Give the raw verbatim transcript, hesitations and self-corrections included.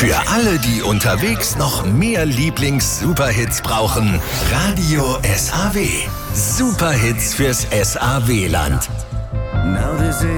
Für alle, die unterwegs noch mehr Lieblings-Superhits brauchen, Radio S A W. Superhits fürs S A W-Land.